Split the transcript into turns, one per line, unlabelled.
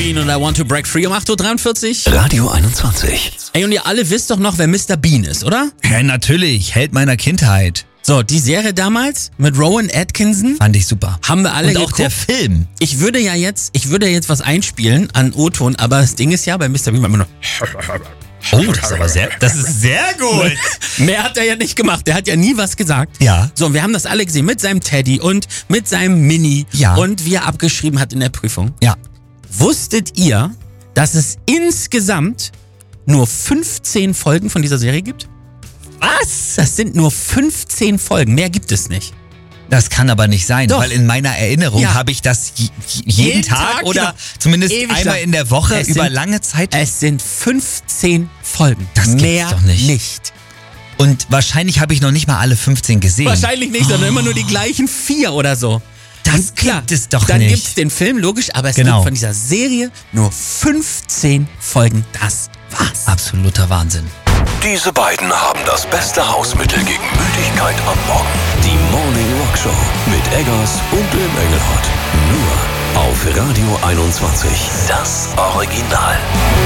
Bean und I Want to Break Free um 8.43 Uhr.
Radio 21.
Ey, und ihr alle wisst doch noch, wer Mr. Bean ist, oder?
Ja, natürlich. Held meiner Kindheit.
So, die Serie damals mit Rowan Atkinson
Fand ich super.
haben wir alle
Und auch
geguckt.
der Film.
Ich würde ja jetzt was einspielen an O-Ton, aber das Ding ist ja, bei Mr. Bean war immer nur...
Oh, das ist sehr gut.
Mehr hat er ja nicht gemacht, der hat ja nie was gesagt.
Ja.
So, und wir haben das alle gesehen mit seinem Teddy und mit seinem Mini
Ja.
und wie er abgeschrieben hat in der Prüfung.
Ja.
Wusstet ihr, dass es insgesamt nur 15 Folgen von dieser Serie gibt?
Was?
Das sind nur 15 Folgen, mehr gibt es nicht.
Das kann aber nicht sein,
Doch.
weil in meiner Erinnerung
Ja.
habe ich das jeden
Jeden
Tag
Tag,
oder
genau.
zumindest
Ewig
einmal
lang.
in der Woche
Es
über
sind-
lange Zeit.
Es sind 15 Folgen.
Das gibt's
mehr
doch nicht.
nicht.
Und wahrscheinlich habe ich noch nicht mal alle 15 gesehen.
Wahrscheinlich nicht, sondern immer nur die gleichen 4 oder so.
Das
Und klar,
gibt es doch
dann
nicht.
gibt's den Film, logisch, aber es
Genau.
gibt von dieser Serie nur 15 Folgen. Das war's.
Absoluter Wahnsinn.
Diese beiden haben das beste Hausmittel gegen Müdigkeit am Morgen. Die Morning Rock Show mit Eggers und dem Engelhard. Nur auf Radio 21. Das Original.